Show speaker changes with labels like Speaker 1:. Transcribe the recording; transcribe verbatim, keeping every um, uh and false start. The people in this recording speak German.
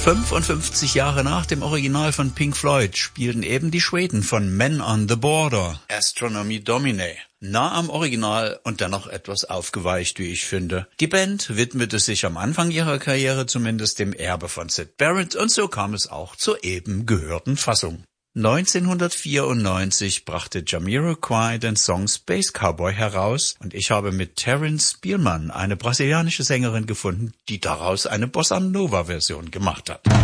Speaker 1: fünfundfünfzig Jahre nach dem Original von Pink Floyd spielten eben die Schweden von Men on the Border Astronomy Domine. Nah am Original und dennoch etwas aufgeweicht, wie ich finde. Die Band widmete sich am Anfang ihrer Karriere zumindest dem Erbe von Syd Barrett und so kam es auch zur eben gehörten Fassung. neunzehnhundertvierundneunzig brachte Jamiroquai den Song Space Cowboy heraus und ich habe mit Terence Spielman eine brasilianische Sängerin gefunden, die daraus eine Bossa Nova Version gemacht hat.